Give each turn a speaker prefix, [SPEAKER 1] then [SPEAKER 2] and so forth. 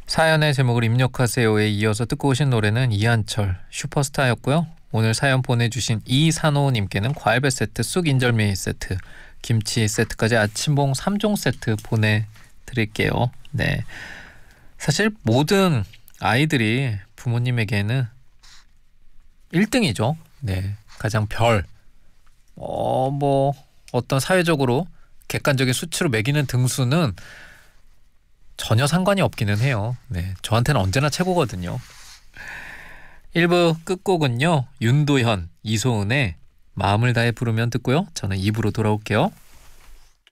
[SPEAKER 1] 사연의 제목을 입력하세요에 이어서 듣고 오신 노래는 이한철 슈퍼스타였고요. 오늘 사연 보내주신 이산호님께는 과일배 세트, 쑥 인절미 세트, 김치 세트까지 아침봉 3종 세트 보내드릴게요. 네, 사실 모든 아이들이 부모님에게는 1등이죠. 네, 가장 뭐 어떤 사회적으로 객관적인 수치로 매기는 등수는 전혀 상관이 없기는 해요. 네, 저한테는 언제나 최고거든요. 1부 끝곡은요, 윤도현, 이소은의 마음을 다해 부르면 듣고요. 저는 2부로 돌아올게요.